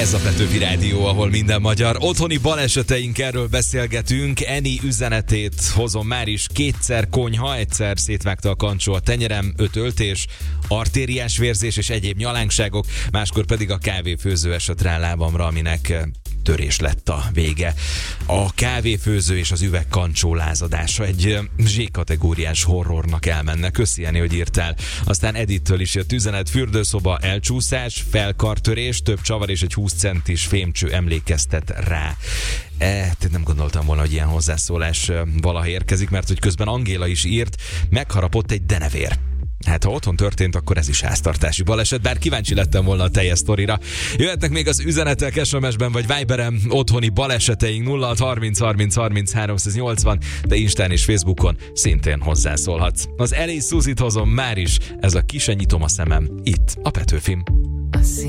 Ez a Petőfi Rádió, ahol minden magyar. Otthoni baleseteinkről beszélgetünk. Eni üzenetét hozom már is. 2-szer konyha, 1-szer szétvágta a kancsó a tenyerem, 5 öltés, artériás vérzés és egyéb nyalánkságok, máskor pedig a kávéfőző esett rá lábamra, aminek törés lett a vége. A kávéfőző és az üvegkancsó lázadása egy Z-kategóriás horrornak elmenne. Köszi, Eni, hogy írtál. Aztán Edittől is jött üzenet: fürdőszoba elcsúszás, felkartörés, több csavar és egy 20 centis fémcső emlékeztet rá. Nem gondoltam volna, hogy ilyen hozzászólás valaha érkezik, mert hogy közben Angéla is írt, megharapott egy denevér. Hát ha otthon történt, akkor ez is háztartási baleset, bár kíváncsi lettem volna a teljes sztorira. Jöhetnek még az üzenetek SMS-ben vagy Viberen, otthoni baleseteink 0630 30 30 380, de Instán és Facebookon szintén hozzászólhatsz. Az Elé Szuzit hozom már is, ez a Ki se nyitom a szemem, itt a Petőfin.